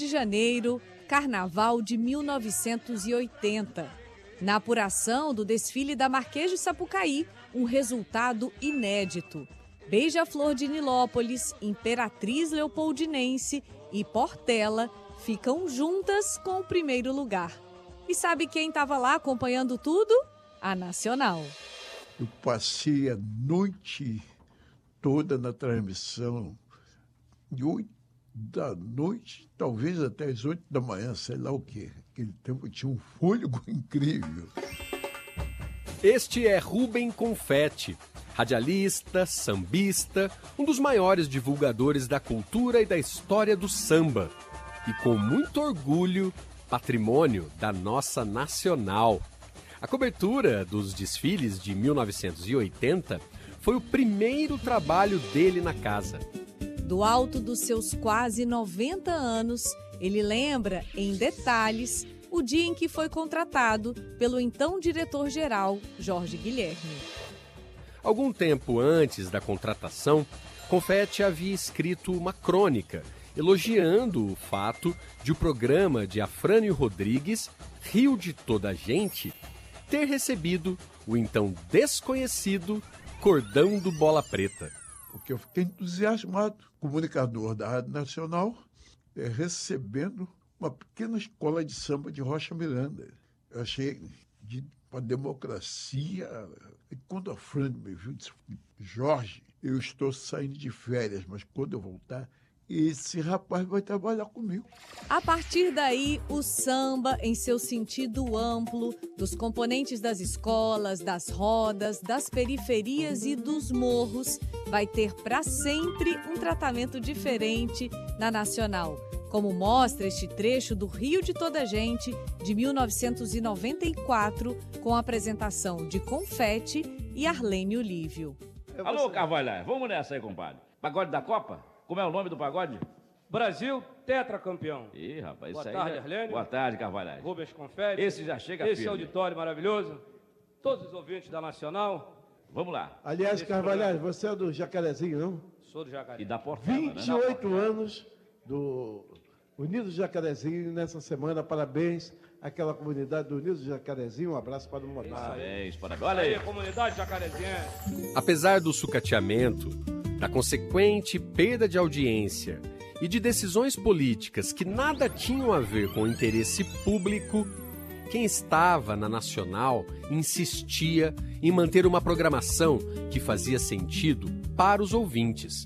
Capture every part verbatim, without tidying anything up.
Janeiro, Carnaval de mil novecentos e oitenta. Na apuração do desfile da Marquês de Sapucaí, um resultado inédito. Beija-Flor de Nilópolis, Imperatriz Leopoldinense e Portela ficam juntas com o primeiro lugar. E sabe quem estava lá acompanhando tudo? A Nacional. Eu passei a noite toda na transmissão, de oito da noite, talvez até as oito da manhã, sei lá o quê. Aquele tempo tinha um fôlego incrível. Este é Rubem Confetti, radialista, sambista, um dos maiores divulgadores da cultura e da história do samba. E com muito orgulho, patrimônio da nossa Nacional. A cobertura dos desfiles de mil novecentos e oitenta foi o primeiro trabalho dele na casa. Do alto dos seus quase noventa anos, ele lembra, em detalhes, o dia em que foi contratado pelo então diretor-geral, Jorge Guilherme. Algum tempo antes da contratação, Confetti havia escrito uma crônica elogiando o fato de o programa de Afrânio Rodrigues, Rio de Toda a Gente, ter recebido o então desconhecido Cordão do Bola Preta. Porque eu fiquei entusiasmado, comunicador da Rádio Nacional, é, recebendo uma pequena escola de samba de Rocha Miranda. Eu achei de uma democracia. E quando a Fran me viu, disse: Jorge, eu estou saindo de férias, mas quando eu voltar, esse rapaz vai trabalhar comigo. A partir daí, o samba, em seu sentido amplo, dos componentes das escolas, das rodas, das periferias e dos morros, vai ter para sempre um tratamento diferente na Nacional, como mostra este trecho do Rio de Toda a Gente, de mil novecentos e noventa e quatro, com a apresentação de Confetti e Arlene Olívio. Alô, Carvalhais, vamos nessa aí, compadre. Pagode da Copa? Como é o nome do pagode? Brasil, tetracampeão. Ih, rapaz, Boa isso aí. tarde, já... Arlene. Boa tarde, Carvalhais. Rubens Confetti. Esse já chega Esse firme. auditório maravilhoso. Todos os ouvintes da Nacional. Vamos lá. Aliás, Esse Carvalhais, programa. você é do Jacarezinho, não? Sou do Jacaré. E da Portela, vinte e oito anos do Unidos Jacarezinho nessa semana. Parabéns àquela comunidade do Unidos Jacarezinho. Um abraço para o Motar. Parabéns, parabéns. Olha Olha aí, aí. comunidade jacarezinha. Apesar do sucateamento, da consequente perda de audiência e de decisões políticas que nada tinham a ver com o interesse público, quem estava na Nacional insistia em manter uma programação que fazia sentido para os ouvintes.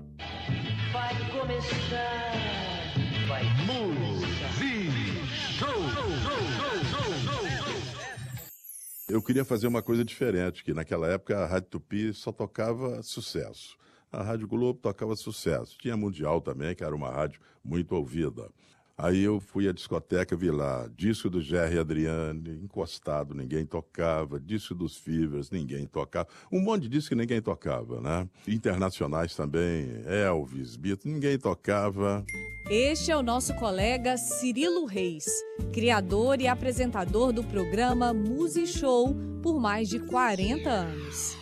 Vai começar, vai Eu queria fazer uma coisa diferente, que naquela época a Rádio Tupi só tocava sucesso. A Rádio Globo tocava sucesso. Tinha Mundial também, que era uma rádio muito ouvida. Aí eu fui à discoteca, vi lá, disco do Gerry Adriane, encostado, ninguém tocava, disco dos Fevers, ninguém tocava, um monte de disco que ninguém tocava, né? Internacionais também, Elvis, Beatles, ninguém tocava. Este é o nosso colega Cirilo Reis, criador e apresentador do programa Music Show por mais de quarenta anos.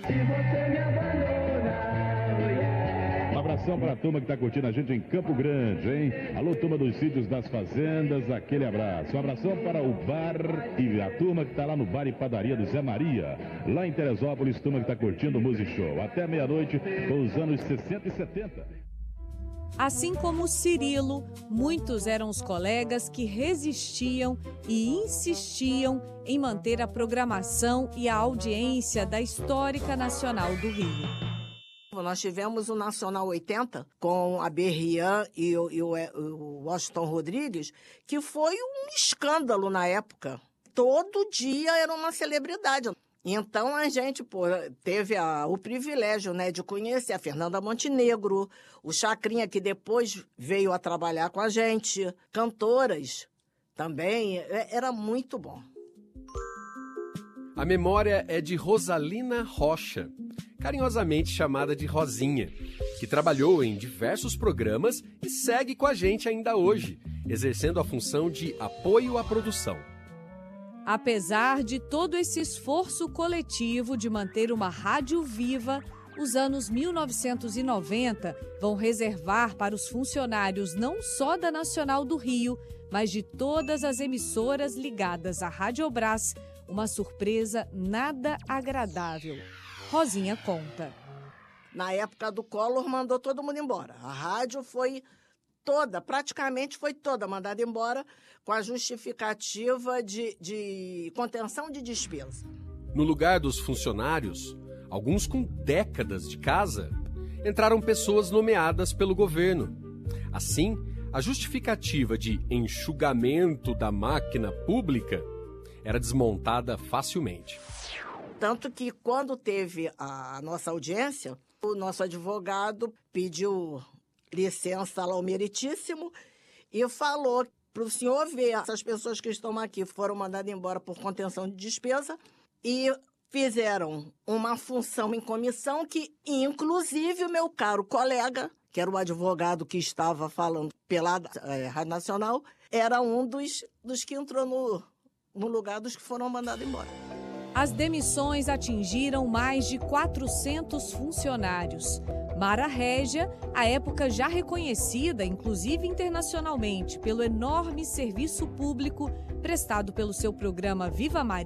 Um abração para a turma que está curtindo a gente em Campo Grande, hein? Alô, turma dos sítios das fazendas, aquele abraço. Um abração para o bar e a turma que está lá no bar e padaria do Zé Maria. Lá em Teresópolis, turma que está curtindo o Music Show. Até meia-noite, com os anos sessenta e setenta. Assim como Cirilo, muitos eram os colegas que resistiam e insistiam em manter a programação e a audiência da Histórica Nacional do Rio. Nós tivemos o Nacional oitenta com a Berrian e o, e o, o Washington Rodrigues, que foi um escândalo na época. Todo dia era uma celebridade. Então a gente pô, teve a, o privilégio, né, de conhecer a Fernanda Montenegro, o Chacrinha, que depois veio a trabalhar com a gente, cantoras também. Era muito bom. A memória é de Rosalina Rocha, carinhosamente chamada de Rosinha, que trabalhou em diversos programas e segue com a gente ainda hoje, exercendo a função de apoio à produção. Apesar de todo esse esforço coletivo de manter uma rádio viva, os anos mil novecentos e noventa vão reservar para os funcionários não só da Nacional do Rio, mas de todas as emissoras ligadas à Radiobras, uma surpresa nada agradável. Rosinha conta. Na época do Collor, mandou todo mundo embora. A rádio foi toda, praticamente foi toda mandada embora com a justificativa de, de contenção de despesa. No lugar dos funcionários, alguns com décadas de casa, entraram pessoas nomeadas pelo governo. Assim, a justificativa de enxugamento da máquina pública era desmontada facilmente. Tanto que, quando teve a nossa audiência, o nosso advogado pediu licença ao meritíssimo e falou para o senhor ver essas pessoas que estão aqui foram mandadas embora por contenção de despesa e fizeram uma função em comissão que, inclusive, o meu caro colega, que era o advogado que estava falando pela é, Rádio Nacional, era um dos, dos que entrou no, no lugar dos que foram mandados embora. As demissões atingiram mais de quatrocentos funcionários. Mara Régia, à época já reconhecida, inclusive internacionalmente, pelo enorme serviço público prestado pelo seu programa Viva Maria,